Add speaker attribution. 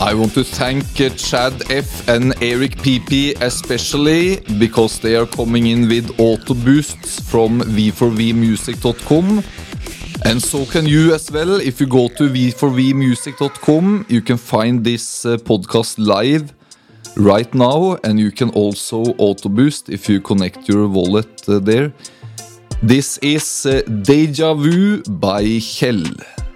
Speaker 1: I want to thank Chad F and Eric PP especially because they are coming in with auto boosts from v4vmusic.com. And so can you as well. If you go to v4vmusic.com, you can find this podcast live right now, and you can also auto boost if you connect your wallet there. This is Deja Vu by Kjell.